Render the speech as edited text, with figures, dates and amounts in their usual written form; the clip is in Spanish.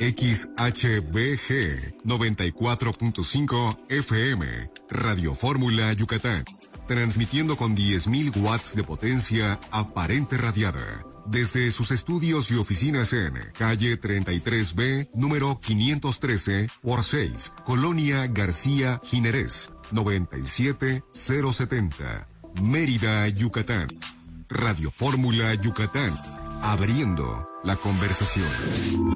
XHBG 94.5 FM, Radio Fórmula Yucatán, transmitiendo con 10.000 watts de potencia aparente radiada, desde sus estudios y oficinas en calle 33B, número 513 por 6, Colonia García Jiménez, 97070, Mérida, Yucatán. Radio Fórmula Yucatán, abriendo la conversación.